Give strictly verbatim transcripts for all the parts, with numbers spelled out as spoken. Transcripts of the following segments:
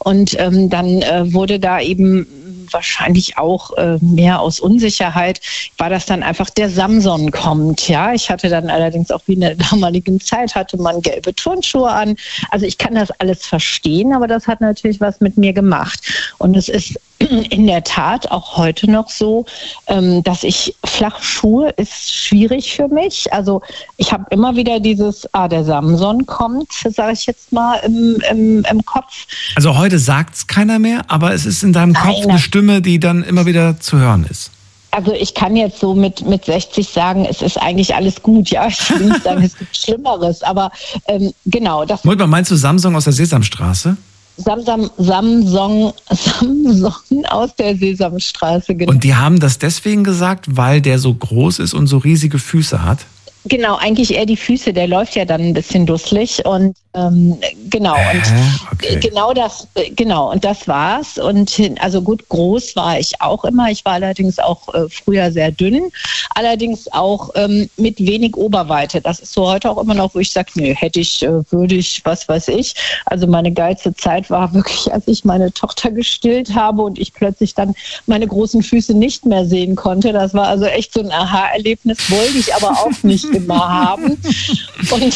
Und ähm, dann äh, wurde da eben wahrscheinlich auch äh, mehr aus Unsicherheit, war das dann einfach der Samson kommt. Ja, ich hatte dann allerdings auch wie in der damaligen Zeit, hatte man gelbe Turnschuhe an. Also ich kann das alles verstehen, aber das hat natürlich was mit mir gemacht. Und es ist in der Tat auch heute noch so, ähm, dass ich flache Schuhe ist schwierig für mich. Also ich habe immer wieder dieses, ah, der Samson kommt, sage ich jetzt mal im, im, im Kopf. Also heute sagt es keiner mehr, aber es ist in deinem Nein, Kopf eine Stimme, die dann immer wieder zu hören ist. Also ich kann jetzt so mit, mit sechzig sagen, es ist eigentlich alles gut. Ja, ich will nicht sagen, es gibt Schlimmeres, aber ähm, genau. Das Moment mal, meinst du Samson aus der Sesamstraße? Samsam, Samsung, Samsung aus der Sesamstraße, genau. Und die haben das deswegen gesagt, weil der so groß ist und so riesige Füße hat? Genau, eigentlich eher die Füße, der läuft ja dann ein bisschen dusselig und ähm, genau äh, und okay. genau das genau und das war's und also gut, groß war ich auch immer, ich war allerdings auch äh, früher sehr dünn, allerdings auch ähm, mit wenig Oberweite, das ist so heute auch immer noch, wo ich sage, nee, hätte ich, äh, würde ich, was weiß ich, also meine geilste Zeit war wirklich, als ich meine Tochter gestillt habe und ich plötzlich dann meine großen Füße nicht mehr sehen konnte, das war also echt so ein Aha-Erlebnis, wollte ich aber auch nicht immer haben. Und,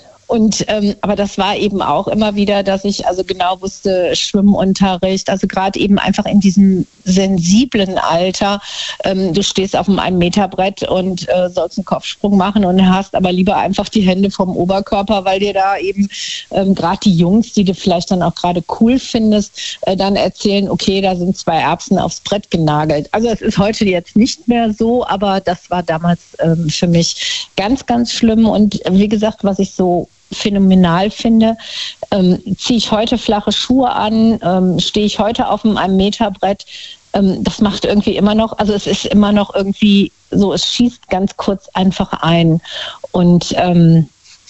und ähm, aber das war eben auch immer wieder, dass ich also genau wusste, Schwimmunterricht, also gerade eben einfach in diesem sensiblen Alter, ähm, du stehst auf einem ein-Meter-Brett und äh, sollst einen Kopfsprung machen und hast aber lieber einfach die Hände vom Oberkörper, weil dir da eben ähm, gerade die Jungs, die du vielleicht dann auch gerade cool findest, äh, dann erzählen, okay, da sind zwei Erbsen aufs Brett genagelt. Also es ist heute jetzt nicht mehr so, aber das war damals ähm, für mich ganz, ganz schlimm und wie gesagt, was ich so phänomenal finde, ähm, ziehe ich heute flache Schuhe an, ähm, stehe ich heute auf einem ein-Meter-Brett, ähm, das macht irgendwie immer noch, also es ist immer noch irgendwie so, es schießt ganz kurz einfach ein und ähm,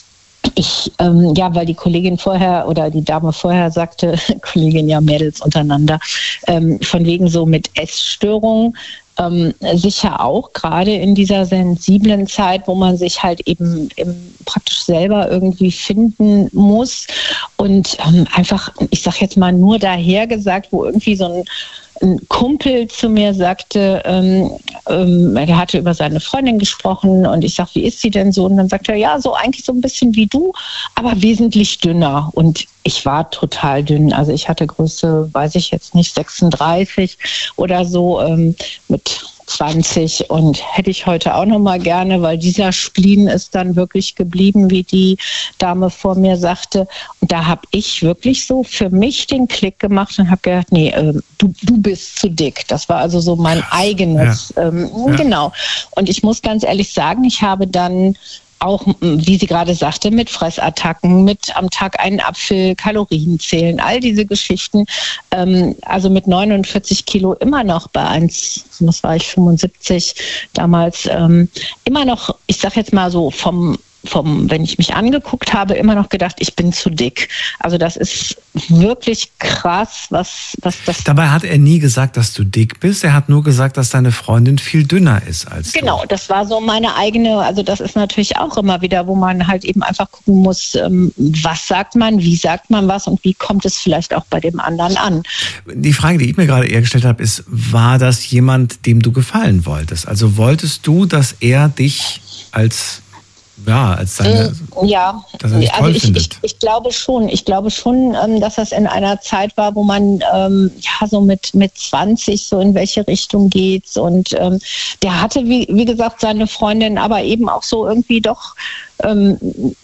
ich, ähm, ja, weil die Kollegin vorher oder die Dame vorher sagte, Kollegin, ja, Mädels untereinander, ähm, von wegen so mit Essstörungen, Ähm, sicher auch, gerade in dieser sensiblen Zeit, wo man sich halt eben, eben praktisch selber irgendwie finden muss und ähm, einfach, ich sag jetzt mal nur daher gesagt, wo irgendwie so ein, ein Kumpel zu mir sagte, ähm, ähm, er hatte über seine Freundin gesprochen und ich sag, wie ist sie denn so? Und dann sagt er, ja, so eigentlich so ein bisschen wie du, aber wesentlich dünner. Und ich war total dünn. Also ich hatte Größe, weiß ich jetzt nicht, sechsunddreißig oder so ähm, mit zwanzig und hätte ich heute auch noch mal gerne, weil dieser Spleen ist dann wirklich geblieben, wie die Dame vor mir sagte. Und da habe ich wirklich so für mich den Klick gemacht und habe gedacht, nee, äh, du, du bist zu dick. Das war also so mein eigenes, ja. ähm, ja. genau. Und ich muss ganz ehrlich sagen, ich habe dann auch, wie sie gerade sagte, mit Fressattacken, mit am Tag einen Apfel, Kalorien zählen, all diese Geschichten. Ähm, also mit neunundvierzig Kilo immer noch bei eins, was war ich, fünfundsiebzig damals, ähm, immer noch, ich sag jetzt mal so vom vom, wenn ich mich angeguckt habe, immer noch gedacht, ich bin zu dick. Also das ist wirklich krass, was, was das... Dabei hat er nie gesagt, dass du dick bist. Er hat nur gesagt, dass deine Freundin viel dünner ist als du. Genau, das war so meine eigene, also das ist natürlich auch immer wieder, wo man halt eben einfach gucken muss, was sagt man, wie sagt man was und wie kommt es vielleicht auch bei dem anderen an. Die Frage, die ich mir gerade eher gestellt habe, ist, war das jemand, dem du gefallen wolltest? Also wolltest du, dass er dich als... Ja, als seine, ja, dass er dich toll also ich, findet. ich, ich glaube schon, ich glaube schon, dass das in einer Zeit war, wo man ähm, ja so mit, mit zwanzig so in welche Richtung geht und ähm, der hatte, wie, wie gesagt, seine Freundin, aber eben auch so irgendwie doch Ähm,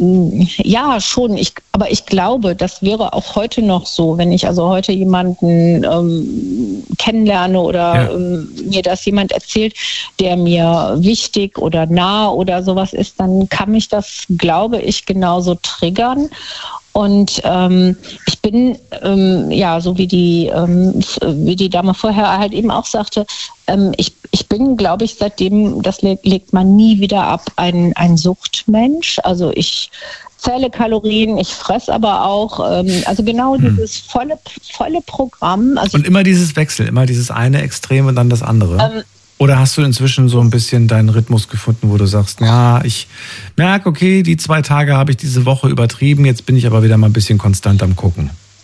ja, schon. Ich, aber ich glaube, das wäre auch heute noch so, wenn ich also heute jemanden ähm, kennenlerne oder ja. ähm, mir das jemand erzählt, der mir wichtig oder nah oder sowas ist, dann kann mich das, glaube ich, genauso triggern. Und ähm, ich bin, ähm, ja, so wie die, ähm, wie die Dame vorher halt eben auch sagte, ähm, ich, ich bin, glaube ich, seitdem, das le- legt man nie wieder ab, ein, ein Suchtmensch. Also ich zähle Kalorien, ich fresse aber auch, ähm, also genau hm. dieses volle, volle Programm. Also und immer dieses Wechsel, immer dieses eine Extrem und dann das andere? Ähm, Oder hast du inzwischen so ein bisschen deinen Rhythmus gefunden, wo du sagst, ja, ich merke, okay, die zwei Tage habe ich diese Woche übertrieben, jetzt bin ich aber wieder mal ein bisschen konstant am Gucken?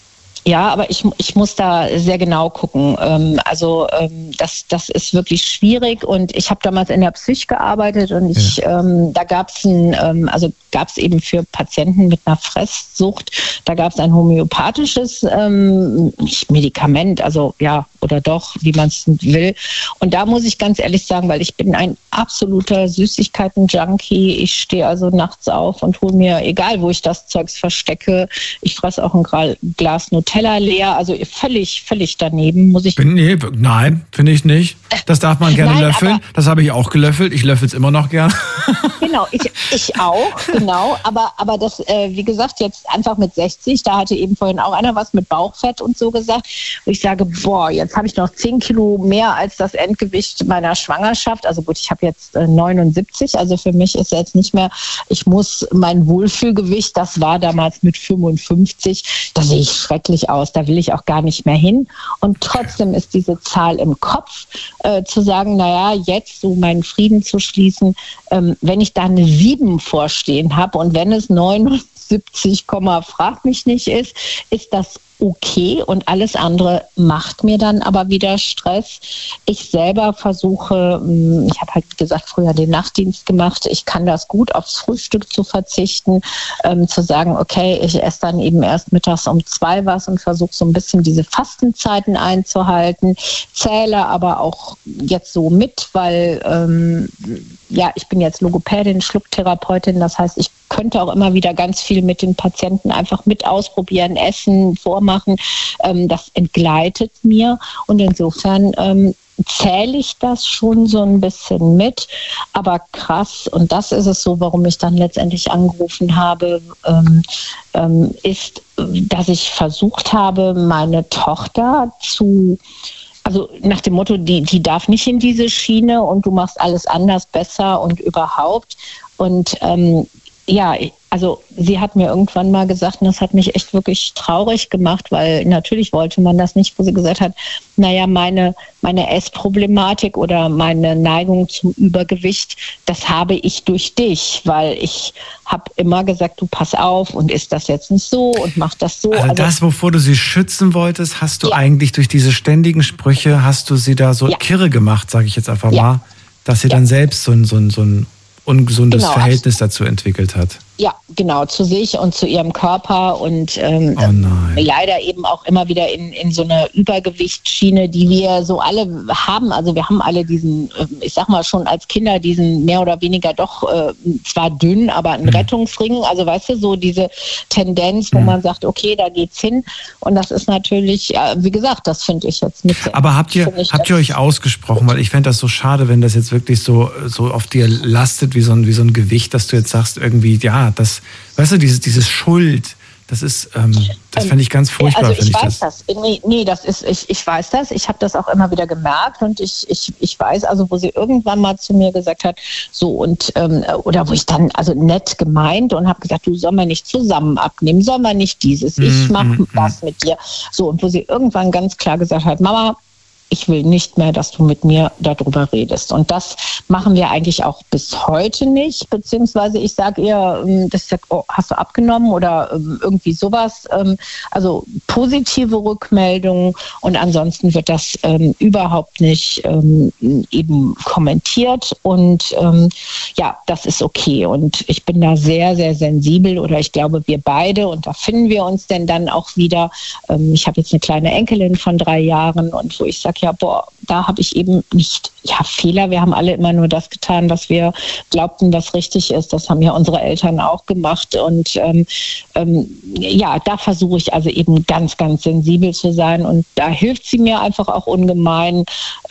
Ja, aber ich, ich muss da sehr genau gucken. Ähm, also ähm, das, das ist wirklich schwierig und ich habe damals in der Psych gearbeitet und ich, ja. ähm, da gab es ein, ähm, also gab es eben für Patienten mit einer Fresssucht, da gab es ein homöopathisches ähm, nicht Medikament, also ja, oder doch, wie man es will. Und da muss ich ganz ehrlich sagen, weil ich bin ein absoluter Süßigkeiten-Junkie. Ich stehe also nachts auf und hole mir, egal wo ich das Zeugs verstecke, ich fresse auch ein Glas Nutella leer, also völlig, völlig daneben, muss ich... Nee, nein, finde ich nicht. Das darf man gerne nein, löffeln. Das habe ich auch gelöffelt. Ich löffel es immer noch gern. Genau, ich, ich auch, genau. Aber, aber das, äh, wie gesagt, jetzt einfach mit sechzig, da hatte eben vorhin auch einer was mit Bauchfett und so gesagt, wo ich sage, boah, jetzt habe ich noch zehn Kilo mehr als das Endgewicht meiner Schwangerschaft. Also gut, ich habe jetzt äh, neunundsiebzig, also für mich ist jetzt nicht mehr, ich muss mein Wohlfühlgewicht, das war damals mit fünfundfünfzig, da sehe ich schrecklich aus, da will ich auch gar nicht mehr hin. Und trotzdem ist diese Zahl im Kopf, äh, zu sagen, naja, jetzt so meinen Frieden zu schließen, ähm, wenn ich da eine sieben vorstehen habe und wenn es neunundsiebzig, frag mich nicht ist, ist das okay und alles andere macht mir dann aber wieder Stress. Ich selber versuche, ich habe halt gesagt, früher den Nachtdienst gemacht, ich kann das gut, aufs Frühstück zu verzichten, ähm, zu sagen, okay, ich esse dann eben erst mittags um zwei was und versuche so ein bisschen diese Fastenzeiten einzuhalten, zähle aber auch jetzt so mit, weil ähm, ja, ich bin jetzt Logopädin, Schlucktherapeutin, das heißt, ich könnte auch immer wieder ganz viel mit den Patienten einfach mit ausprobieren, essen, vormachen. Ähm, das entgleitet mir und insofern ähm, zähle ich das schon so ein bisschen mit. Aber krass, und das ist es so, warum ich dann letztendlich angerufen habe, ähm, ähm, ist, dass ich versucht habe, meine Tochter zu... Also nach dem Motto, die, die darf nicht in diese Schiene und du machst alles anders, besser und überhaupt. Und ähm, ja, also sie hat mir irgendwann mal gesagt, und das hat mich echt wirklich traurig gemacht, weil natürlich wollte man das nicht, wo sie gesagt hat, naja, meine, meine Essproblematik oder meine Neigung zum Übergewicht, das habe ich durch dich, weil ich habe immer gesagt, du pass auf und ist das jetzt nicht so und mach das so. Also, also das, wovor du sie schützen wolltest, hast du ja. eigentlich durch diese ständigen Sprüche, hast du sie da so ja. kirre gemacht, sage ich jetzt einfach ja. mal, dass sie ja. dann selbst so ein, so ein, so ein ungesundes genau, Verhältnis dazu entwickelt hat. Ja, genau, zu sich und zu ihrem Körper und ähm, oh nein. leider eben auch immer wieder in, in so eine Übergewichtsschiene, die wir so alle haben. Also wir haben alle diesen, ich sag mal schon als Kinder diesen mehr oder weniger doch äh, zwar dünn, aber einen mhm. Rettungsring. Also weißt du, so diese Tendenz, wo mhm. man sagt, okay, da geht's hin. Und das ist natürlich, äh, wie gesagt, das finde ich jetzt nicht. Aber habt ihr, habt ihr euch ausgesprochen? Weil ich fände das so schade, wenn das jetzt wirklich so, so auf dir lastet wie so ein, wie so ein Gewicht, dass du jetzt sagst, irgendwie, ja, das, weißt du, dieses, dieses Schuld, das ist, ähm, das fände ich ganz furchtbar. Also ich, ich weiß ich das. das. Nee, nee, das ist, ich, ich weiß das. Ich habe das auch immer wieder gemerkt und ich, ich, ich weiß, also wo sie irgendwann mal zu mir gesagt hat, so und, ähm, oder wo ich dann, also nett gemeint und habe gesagt, du soll man nicht zusammen abnehmen, soll man nicht dieses, ich mache mm, das mm. mit dir. So, und wo sie irgendwann ganz klar gesagt hat, Mama, ich will nicht mehr, dass du mit mir darüber redest. Und das machen wir eigentlich auch bis heute nicht. Beziehungsweise ich sage ihr, das sagt, oh, hast du abgenommen oder irgendwie sowas. Also positive Rückmeldungen und ansonsten wird das ähm, überhaupt nicht ähm, eben kommentiert. Und ähm, ja, das ist okay. Und ich bin da sehr, sehr sensibel oder ich glaube, wir beide und da finden wir uns denn dann auch wieder. Ähm, ich habe jetzt eine kleine Enkelin von drei Jahren und wo ich sage, ja, boah, da habe ich eben nicht, ja, Fehler. Wir haben alle immer nur das getan, was wir glaubten, was richtig ist. Das haben ja unsere Eltern auch gemacht. Und ähm, ähm, ja, da versuche ich also eben ganz, ganz sensibel zu sein. Und da hilft sie mir einfach auch ungemein.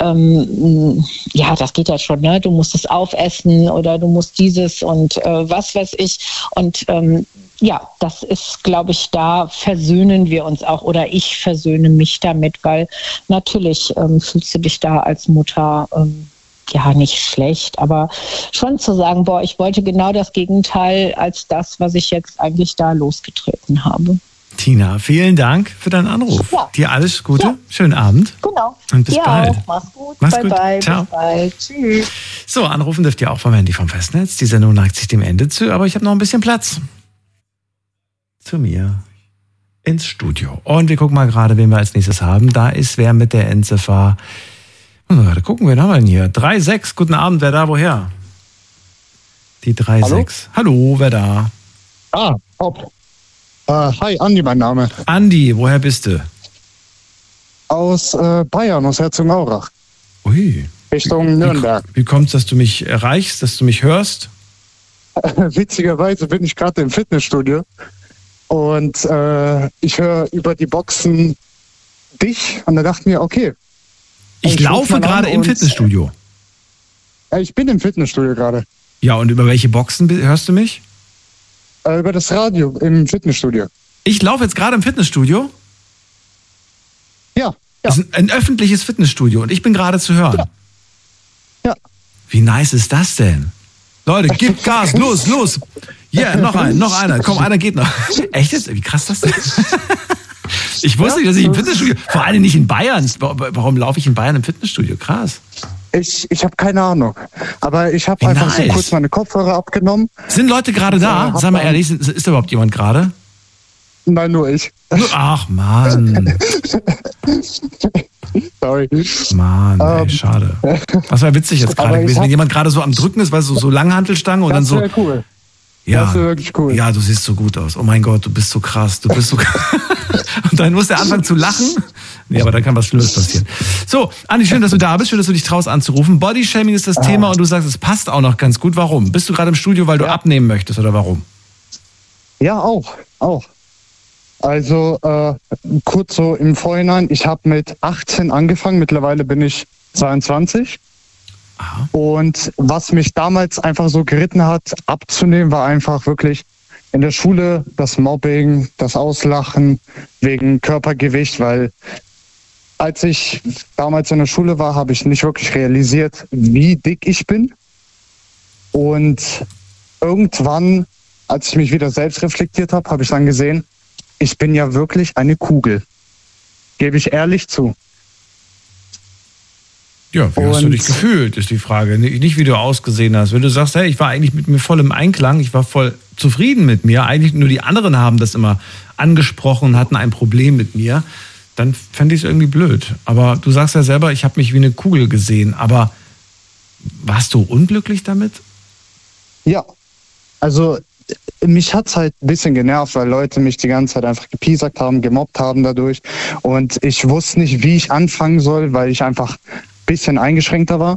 Ähm, ja, das geht ja schon, ne? Du musst es aufessen oder du musst dieses und äh, was weiß ich. Und ähm, ja, das ist, glaube ich, da versöhnen wir uns auch oder ich versöhne mich damit, weil natürlich ähm, fühlst du dich da als Mutter ähm, ja nicht schlecht, aber schon zu sagen, boah, ich wollte genau das Gegenteil als das, was ich jetzt eigentlich da losgetreten habe. Tina, vielen Dank für deinen Anruf. Ja. Dir alles Gute, ja. Schönen Abend. Genau. Und bis Dir bald. Auch. Mach's gut. Mach's bye, gut. Bye. Ciao. Bis bald. Tschüss. So, anrufen dürft ihr auch vom Handy vom Festnetz. Die Sendung neigt sich dem Ende zu, aber ich habe noch ein bisschen Platz. Zu mir. ins Studio. Und wir gucken mal gerade, wen wir als nächstes haben. Da ist wer mit der Endziffer. Da gucken wir, wen haben wir denn hier? drei sechs, guten Abend, wer da, woher? Die drei sechs. Hallo? Hallo, wer da? Ah, hopp. Uh, hi, Andi, mein Name. Andi, woher bist du? Aus äh, Bayern, aus Herzogenaurach. Ui. Richtung wie, Nürnberg. Wie, wie kommt es, dass du mich erreichst, dass du mich hörst? Witzigerweise bin ich gerade im Fitnessstudio und äh, ich höre über die Boxen dich und da dachte ich mir, okay. Ich, ich laufe gerade im Fitnessstudio. Ja, ich bin im Fitnessstudio gerade. Ja, und über welche Boxen hörst du mich? Äh, über das Radio im Fitnessstudio. Ich laufe jetzt gerade im Fitnessstudio? Ja. ja. Das ist ein, ein öffentliches Fitnessstudio und ich bin gerade zu hören. Ja. ja. Wie nice ist das denn? Leute, gib Gas, los, los. Ja, yeah, noch ein, noch einer. Komm, einer geht noch. Echt jetzt? Wie krass das denn? Ich wusste nicht, dass ich im Fitnessstudio, vor allem nicht in Bayern. Warum laufe ich in Bayern im Fitnessstudio? Krass. Ich, ich habe keine Ahnung. Aber ich habe einfach nice. so kurz meine Kopfhörer abgenommen. Sind Leute gerade da? Sag mal ehrlich, ist, ist da überhaupt jemand gerade? Nein, nur ich. Ach, Mann. Sorry. Mann, ey, um, schade. Das wäre witzig jetzt gerade gewesen, wenn jemand gerade so am Drücken ist, weißt du, so Langhantelstange und dann so. Das wäre cool. Ja, das wäre wirklich cool. Ja, du siehst so gut aus. Oh mein Gott, du bist so krass. Du bist so Und dann muss der anfangen zu lachen. Nee, aber dann kann was Schlimmes passieren. So, Andi, schön, dass du da bist. Schön, dass du dich traust anzurufen. Bodyshaming ist das ah. Thema und du sagst, es passt auch noch ganz gut. Warum? Bist du gerade im Studio, weil du ja. abnehmen möchtest oder warum? Ja, auch. Auch. Also äh, kurz so im Vorhinein, ich habe mit achtzehn angefangen, mittlerweile bin ich zweiundzwanzig. Aha. Und was mich damals einfach so geritten hat, abzunehmen, war einfach wirklich in der Schule das Mobbing, das Auslachen wegen Körpergewicht, weil als ich damals in der Schule war, habe ich nicht wirklich realisiert, wie dick ich bin. Und irgendwann, als ich mich wieder selbst reflektiert habe, habe ich dann gesehen, ich bin ja wirklich eine Kugel. Gebe ich ehrlich zu. Ja, wie hast du dich gefühlt, ist die Frage. Nicht, wie du ausgesehen hast. Wenn du sagst, hey, ich war eigentlich mit mir voll im Einklang, ich war voll zufrieden mit mir, eigentlich nur die anderen haben das immer angesprochen und hatten ein Problem mit mir, dann fände ich es irgendwie blöd. Aber du sagst ja selber, ich habe mich wie eine Kugel gesehen. Aber warst du unglücklich damit? Ja, also mich hat es halt ein bisschen genervt, weil Leute mich die ganze Zeit einfach gepiesackt haben, gemobbt haben dadurch. Und ich wusste nicht, wie ich anfangen soll, weil ich einfach ein bisschen eingeschränkter war.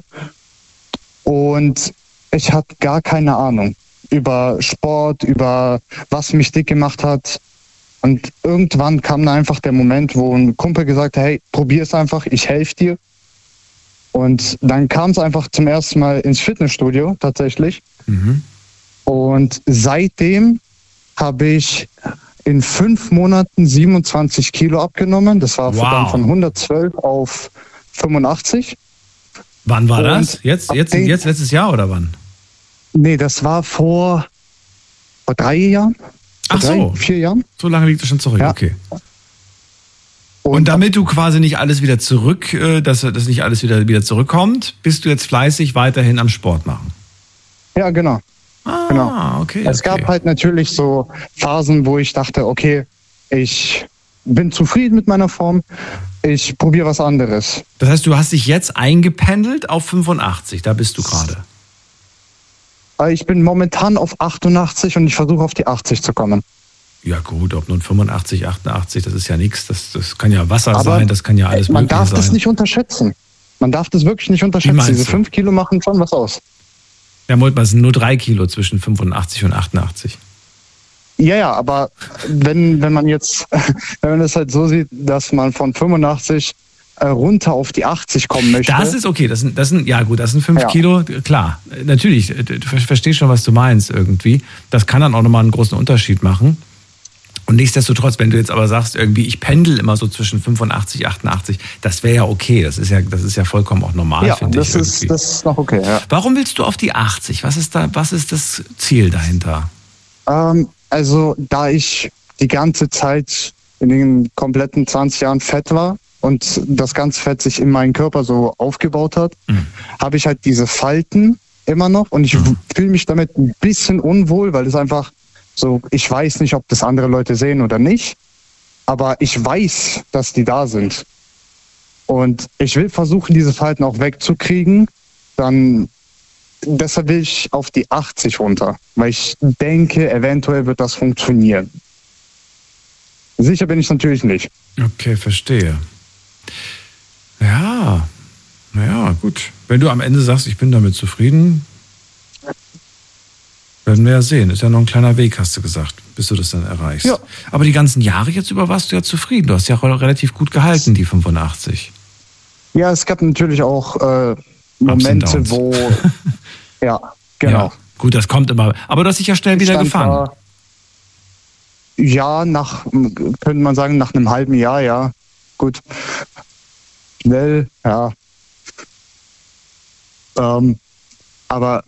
Und ich hatte gar keine Ahnung über Sport, über was mich dick gemacht hat. Und irgendwann kam da einfach der Moment, wo ein Kumpel gesagt hat, hey, probier es einfach, ich helfe dir. Und dann kam es einfach zum ersten Mal ins Fitnessstudio tatsächlich. Mhm. Und seitdem habe ich in fünf Monaten siebenundzwanzig Kilo abgenommen. Das war wow. dann von hundertzwölf auf fünfundachtzig. Wann war Und das? Jetzt, jetzt, jetzt letztes Jahr oder wann? Nee, das war vor, vor drei Jahren. Vor Ach drei, so. Vier Jahren. So lange liegt es schon zurück, ja. Okay. Und, Und damit du quasi nicht alles wieder zurück, dass das nicht alles wieder, wieder zurückkommt, bist du jetzt fleißig weiterhin am Sport machen. Ja, genau. Ah, genau. okay. Es okay. gab halt natürlich so Phasen, wo ich dachte, okay, ich bin zufrieden mit meiner Form, ich probiere was anderes. Das heißt, du hast dich jetzt eingependelt auf fünfundachtzig, da bist du gerade. Ich bin momentan auf achtundachtzig und ich versuche auf die achtzig zu kommen. Ja gut, ob nun fünfundachtzig, achtundachtzig, das ist ja nichts, das, das kann ja Wasser Aber sein, das kann ja alles mögliche sein. Man darf das nicht unterschätzen. Man darf das wirklich nicht unterschätzen. Diese fünf Kilo machen schon was aus. Ja, Moment mal, es sind nur drei Kilo zwischen fünfundachtzig und achtundachtzig. Ja, ja, aber wenn, wenn man jetzt, wenn man das halt so sieht, dass man von fünfundachtzig äh, runter auf die achtzig kommen möchte. Das ist okay, das sind, das sind, ja gut, das sind fünf ja. Kilo, klar, natürlich, du verstehst schon, was du meinst irgendwie. Das kann dann auch nochmal einen großen Unterschied machen. Und nichtsdestotrotz, wenn du jetzt aber sagst, irgendwie, ich pendel immer so zwischen fünfundachtzig, achtundachtzig, das wäre ja okay. Das ist ja, das ist ja vollkommen auch normal, ja, finde ich. Ja, das ist, das ist noch okay, ja. Warum willst du auf die achtzig? Was ist da, was ist das Ziel dahinter? Ähm, also, da ich die ganze Zeit in den kompletten zwanzig Jahren fett war und das ganze Fett sich in meinen Körper so aufgebaut hat, mhm. habe ich halt diese Falten immer noch und ich mhm. fühle mich damit ein bisschen unwohl, weil es einfach so, ich weiß nicht, ob das andere Leute sehen oder nicht. aber ich weiß, dass die da sind. Und ich will versuchen, diese Falten auch wegzukriegen. Dann, deshalb will ich auf die achtzig runter, weil ich denke, eventuell wird das funktionieren. Sicher bin ich natürlich nicht. Okay, verstehe. Ja, naja, gut. Wenn du am Ende sagst, ich bin damit zufrieden, werden wir ja sehen. Ist ja noch ein kleiner Weg, hast du gesagt, bis du das dann erreichst. Ja. Aber die ganzen Jahre jetzt über warst du ja zufrieden. Du hast ja auch relativ gut gehalten, die fünfundachtzig. Ja, es gab natürlich auch äh, Momente, wo... ja, genau. Ja, gut, das kommt immer. Aber du hast dich ja schnell wieder gefangen. Da, ja, nach, könnte man sagen, nach einem halben Jahr, ja. Gut. Schnell, ja. Ähm, aber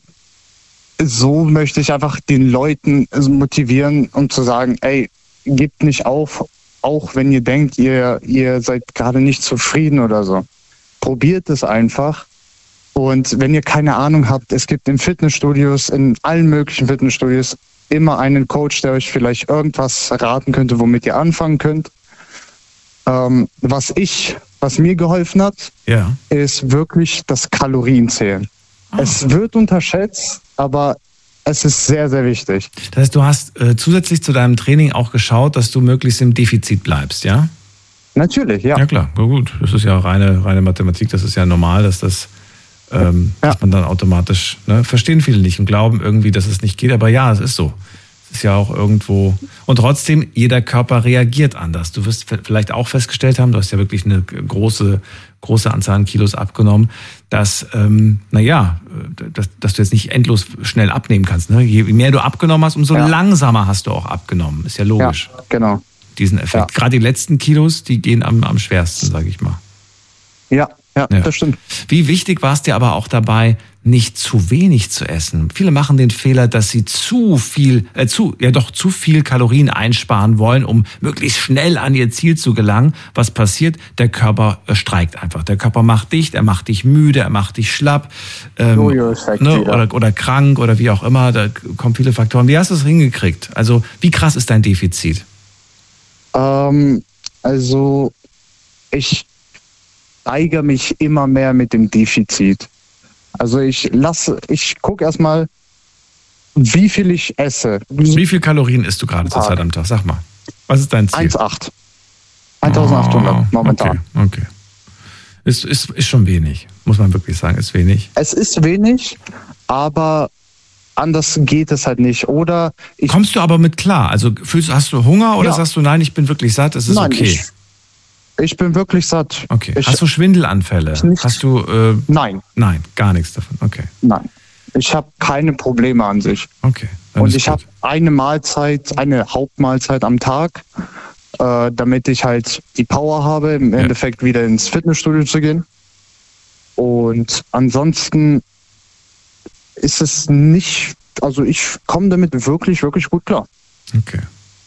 so möchte ich einfach den Leuten motivieren, um zu sagen, ey, gebt nicht auf, auch wenn ihr denkt, ihr, ihr seid gerade nicht zufrieden oder so. Probiert es einfach. Und wenn ihr keine Ahnung habt, es gibt in Fitnessstudios, in allen möglichen Fitnessstudios, immer einen Coach, der euch vielleicht irgendwas raten könnte, womit ihr anfangen könnt. Ähm, was ich, was mir geholfen hat, ja. ist wirklich das Kalorienzählen. Ah. Es wird unterschätzt, aber es ist sehr, sehr wichtig. Das heißt, du hast äh, zusätzlich zu deinem Training auch geschaut, dass du möglichst im Defizit bleibst, ja? Natürlich, ja. Ja klar, na gut. Das ist ja reine, reine Mathematik, das ist ja normal, dass das ähm, ja. dass man dann automatisch, ne, verstehen viele nicht und glauben irgendwie, dass es nicht geht, aber ja, es ist so. Es ist ja auch irgendwo, und trotzdem, jeder Körper reagiert anders. Du wirst vielleicht auch festgestellt haben, du hast ja wirklich eine große, große Anzahl an Kilos abgenommen, dass, ähm, naja, dass, dass du jetzt nicht endlos schnell abnehmen kannst. Ne? Je mehr du abgenommen hast, umso ja. langsamer hast du auch abgenommen. Ist ja logisch. Ja, genau. Diesen Effekt. Ja. Gerade die letzten Kilos, die gehen am, am schwersten, sage ich mal. Ja, ja, ja, das stimmt. Wie wichtig war es dir aber auch dabei, nicht zu wenig zu essen? Viele machen den Fehler, dass sie zu viel, äh, zu, ja doch zu viel Kalorien einsparen wollen, um möglichst schnell an ihr Ziel zu gelangen. Was passiert? Der Körper äh, streikt einfach. Der Körper macht dicht, er macht dich müde, er macht dich schlapp, ähm, ne, oder, oder krank oder wie auch immer. Da kommen viele Faktoren. Wie hast du es hingekriegt? Also wie krass ist dein Defizit? Ähm, also ich steigere mich immer mehr mit dem Defizit. Also ich lasse, ich gucke erstmal, wie viel ich esse. Wie viel Kalorien isst du gerade zur Zeit am Tag? Sag mal. Was ist dein Ziel? eins Komma acht. eintausendachthundert oh, momentan. Okay, okay. Ist, ist, ist schon wenig, muss man wirklich sagen, ist wenig. Es ist wenig, aber anders geht es halt nicht. Oder ich Kommst du aber mit klar? Also fühlst, hast du Hunger oder ja. sagst du, nein, ich bin wirklich satt, es ist nein, okay? Ich, ich bin wirklich satt. Okay. Ich, hast du Schwindelanfälle? Nicht, hast du? Äh, nein. Nein, gar nichts davon. Okay. Nein. Ich habe keine Probleme an sich. Okay. Und ich habe eine Mahlzeit, eine Hauptmahlzeit am Tag, äh, damit ich halt die Power habe, im ja. Endeffekt wieder ins Fitnessstudio zu gehen. Und ansonsten ist es nicht, also ich komme damit wirklich, wirklich gut klar. Okay.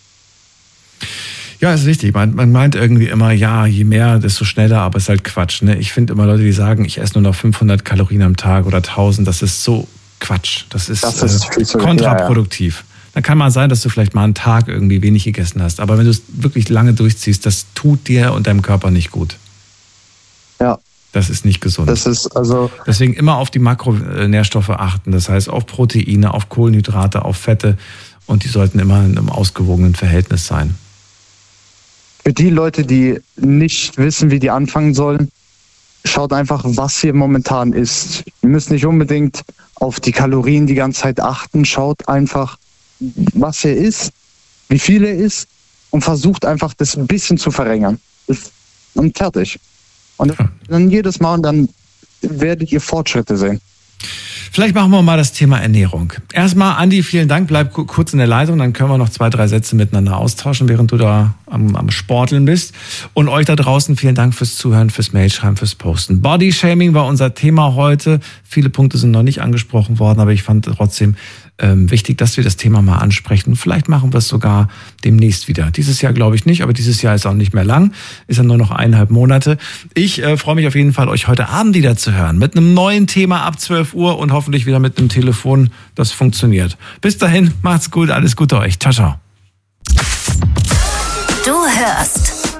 Ja, ist wichtig. Man, man meint irgendwie immer, ja, je mehr, desto schneller, aber es ist halt Quatsch. Ne? Ich finde immer Leute, die sagen, ich esse nur noch fünfhundert Kalorien am Tag oder tausend, das ist so Quatsch. Das ist, das ist äh, kontraproduktiv. Ja, ja. Dann kann mal sein, dass du vielleicht mal einen Tag irgendwie wenig gegessen hast. Aber wenn du es wirklich lange durchziehst, das tut dir und deinem Körper nicht gut. Ja. Das ist nicht gesund. Das ist also Deswegen immer auf die Makronährstoffe achten. Das heißt auf Proteine, auf Kohlenhydrate, auf Fette. Und die sollten immer in einem ausgewogenen Verhältnis sein. Für die Leute, die nicht wissen, wie die anfangen sollen, schaut einfach, was ihr momentan isst. Ihr müsst nicht unbedingt auf die Kalorien die ganze Zeit achten. Schaut einfach, was ihr isst, wie viel ihr isst und versucht einfach, das ein bisschen zu verringern. Und fertig. Und dann jedes Mal und dann werdet ihr Fortschritte sehen. Vielleicht machen wir mal das Thema Ernährung. Erstmal, Andi, vielen Dank. Bleib kurz in der Leitung, dann können wir noch zwei, drei Sätze miteinander austauschen, während du da am, am Sporteln bist. Und euch da draußen vielen Dank fürs Zuhören, fürs Mailschreiben, fürs Posten. Bodyshaming war unser Thema heute. Viele Punkte sind noch nicht angesprochen worden, aber ich fand trotzdem ähm, wichtig, dass wir das Thema mal ansprechen. Vielleicht machen wir es sogar demnächst wieder. Dieses Jahr glaube ich nicht, aber dieses Jahr ist auch nicht mehr lang. Ist ja nur noch eineinhalb Monate. Ich äh, freue mich auf jeden Fall, euch heute Abend wieder zu hören. Mit einem neuen Thema ab zwölf Uhr und hoffentlich wieder mit einem Telefon, das funktioniert. Bis dahin, macht's gut, alles Gute euch. Ciao, ciao. Du hörst